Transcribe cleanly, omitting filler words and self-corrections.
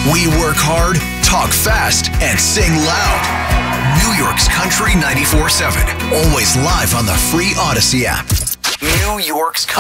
We work hard, talk fast, and sing loud. New York's Country 94.7. Always live on the free Odyssey app. New York's